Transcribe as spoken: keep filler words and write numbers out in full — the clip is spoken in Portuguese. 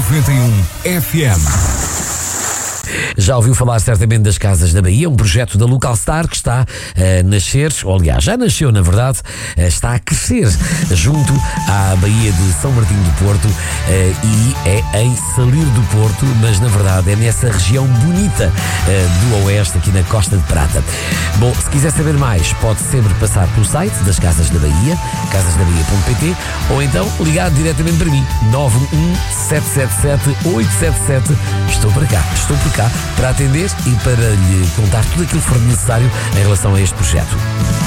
noventa e um F M. Já ouviu falar certamente das Casas da Bahia, um projeto da Local Star que está a nascer, ou aliás, já nasceu na verdade, está a crescer junto à Baía de São Martinho do Porto e é em Salir do Porto, mas na verdade é nessa região bonita do Oeste, aqui na Costa de Prata. Bom, se quiser saber mais, pode sempre passar pelo site das Casas da Bahia, casas da bahia ponto pt, ou então ligar diretamente para mim, nove um sete sete sete oito sete sete. Estou para cá, estou por cá para atender e para lhe contar tudo aquilo que for necessário em relação a este projeto.